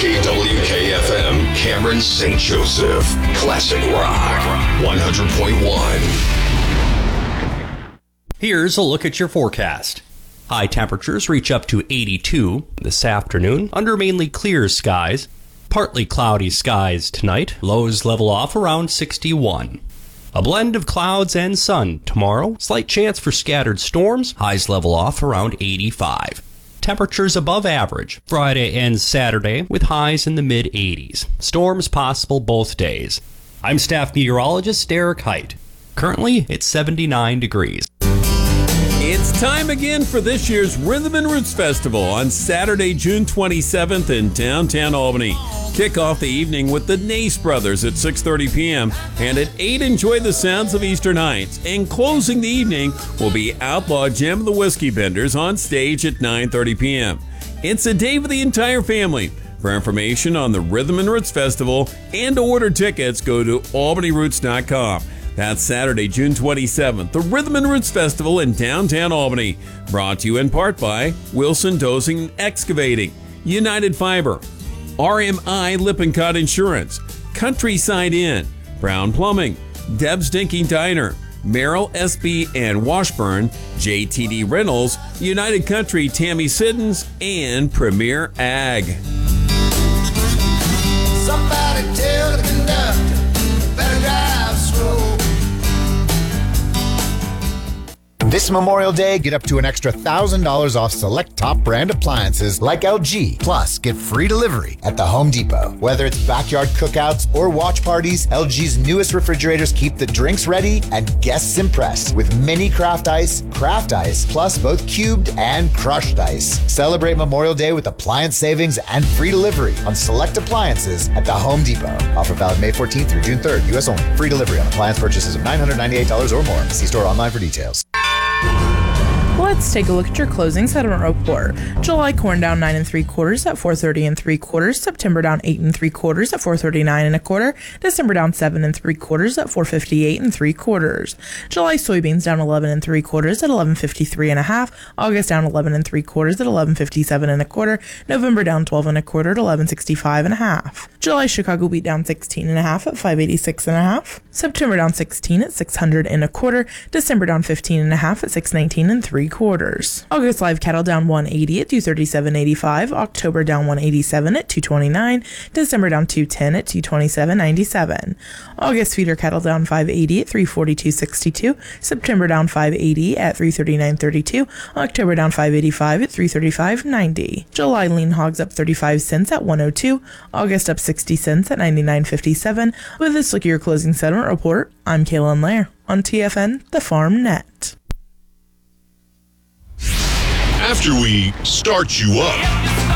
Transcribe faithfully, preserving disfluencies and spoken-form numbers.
K W K F M, Cameron Saint Joseph. Classic Rock, one hundred point one. Here's a look at your forecast. High temperatures reach up to eighty-two this afternoon under mainly clear skies. Partly cloudy skies tonight. Lows level off around sixty-one. A blend of clouds and sun tomorrow. Slight chance for scattered storms. Highs level off around eighty-five. Temperatures above average Friday and Saturday with highs in the mid eighties. Storms possible both days. I'm staff meteorologist Derek Height. Currently, it's seventy-nine degrees. It's time again for this year's Rhythm and Roots Festival on Saturday, June twenty-seventh in downtown Albany. Kick off the evening with the Nace Brothers at six thirty p.m. and at eight enjoy the sounds of Eastern Heights. And closing the evening will be Outlaw Jim and the Whiskey Benders on stage at nine thirty p.m. It's a day for the entire family. For information on the Rhythm and Roots Festival and to order tickets, go to albany roots dot com. That's Saturday, June twenty-seventh, the Rhythm and Roots Festival in downtown Albany. Brought to you in part by Wilson Dosing Excavating, United Fiber, R M I Lippincott Insurance, Countryside Inn, Brown Plumbing, Deb's Dinking Diner, Merrill S B and Washburn, J T D Reynolds, United Country Tammy Siddons, and Premier Ag. Somebody tell the conductor, better drive slow. This Memorial Day, get up to an extra one thousand dollars off select top brand appliances like L G. Plus, get free delivery at the Home Depot. Whether it's backyard cookouts or watch parties, L G's newest refrigerators keep the drinks ready and guests impressed with mini craft ice, craft ice, plus both cubed and crushed ice. Celebrate Memorial Day with appliance savings and free delivery on select appliances at the Home Depot. Offer valid May fourteenth through June third, U S only. Free delivery on appliance purchases of nine hundred ninety-eight dollars or more. See store online for details. Let's take a look at your closing settlement report. July corn down nine and three quarters at four thirty and three quarters. September down eight and three quarters at four thirty-nine and a quarter. December down seven and three quarters at four fifty-eight and three quarters. July soybeans down eleven and three quarters at eleven fifty-three and a half. August down eleven and three quarters at eleven fifty-seven and a quarter. November down twelve and a quarter at eleven sixty-five and a half. July Chicago wheat down sixteen and a half at five eighty-six and a half. September down sixteen at six hundred and a quarter. December down fifteen and a half at six nineteen and three quarters. August live cattle down one eighty at two thirty-seven eighty-five. October down one eighty-seven at two twenty-nine. December down two ten at two twenty-seven ninety-seven. August feeder cattle down five eighty at three forty-two sixty-two. September down five eighty at three thirty-nine thirty-two. October down five eighty-five at three thirty-five ninety. July lean hogs up thirty-five cents at one oh two. August up sixty cents at ninety-nine fifty-seven. With this look at your closing settlement report, I'm Kaylin Lair on T F N, the Farm Net. After we start you up,